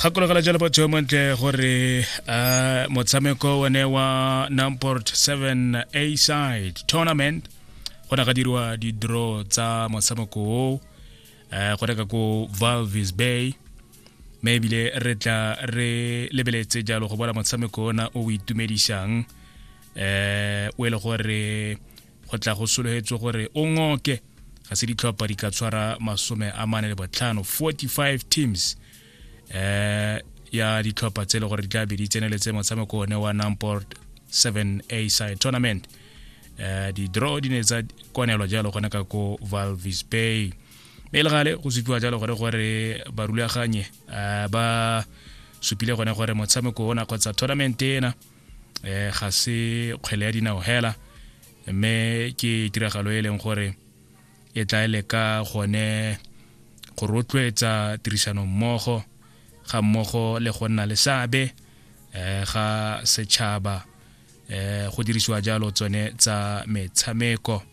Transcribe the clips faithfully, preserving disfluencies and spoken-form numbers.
Gakologa jalo batho montle gore uh motshameko one wa Numport seven A side tournament gona ga dirwa di draw tsa motshameko o uh go reka go Walvis Bay maybe le re tla re lebeletse jalo go bona motshameko ona o itumedisang eh o ile gore go tla go sologetswe gore o ngoke ga se ditlhopha di ka tshwara masome a mane le botlhano forty-five teams eh ya ditlhopha tse le gore di tla be di tseneletse motshameko one wa Numport seven A side tournament eh di draw di ne tsa konelo jalo gona ka go Walvis Bay le gale go supiwa jalo gore gore ba rulaganye ba supile gone gore motshameko ona kgotsa tournament ena eh ga se kgwele ya dinao hela mme ke tiragalo e leng gore e tla ile ka gone go rotloetsa tirisano mmogo ga mmogo le go nna le sabe eh ga setšhaba eh go dirisiwa jalo tsone tsa metshameko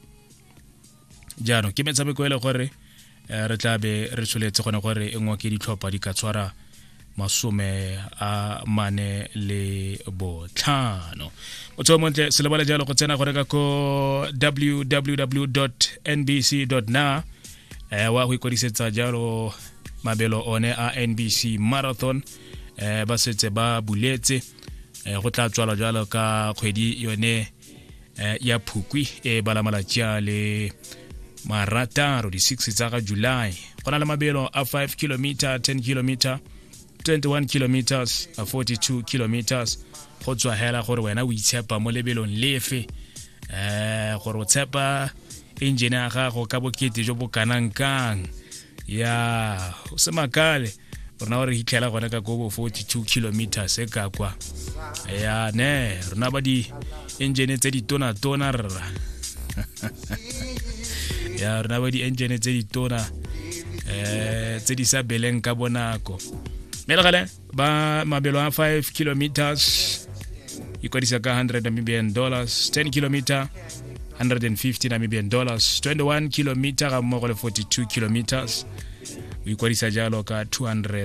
jano ke metshameko ele gore re tla be re tsoletse gone gore engwe ke ditlhopha di ka tshwara masome a mane le botlhano o tso montle se le bala jalo go tsena gore ka ko w w w dot n b c dot n a eh wa go ikodisetsa jalo mabelo one a N B C marathon eh ba setse ba buletse eh go tla tswala jalo ka kgwedi yone eh ya Phukwi e bala malatsia le marataro di six tsa ga July gona le mabelo a five kilometer ten kilometer twenty-one kilometers a forty-two kilometers go tswa hela gore wena o itshepa mo lebelong lefe eh gore o tshepa engine ya gago ka bokete jo bo kanankang ya o se makale rona gore hitlela gona ka go forty-two kilometers e ka kwa ya ne rona ba di engine tse di tona tona rra ya rona ba di engine tse di tona eh tse di sa beleng ka bonako melagale ba mabelo a five kilometers ikodisa ka one hundred Namibian dollars ten kilometer one hundred fifty Namibian dollars twenty-one kilometer ga mo go le forty-two kilometers o ikodisa jalo ka two hundred